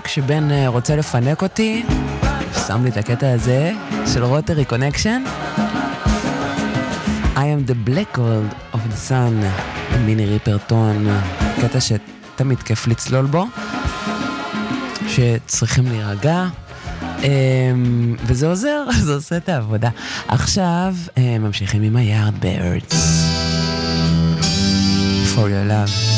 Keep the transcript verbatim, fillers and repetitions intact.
כשבן רוצה לפנק אותי, שם לי את הקטע הזה של רוטרי קונקשן. I am the black gold of the sun, מיני ריפרטון, קטע שתמיד כיף לצלול בו, שצריכים להירגע, וזה עוזר, זה עושה את העבודה. עכשיו ממשיכים עם היארד בירדס. For your love.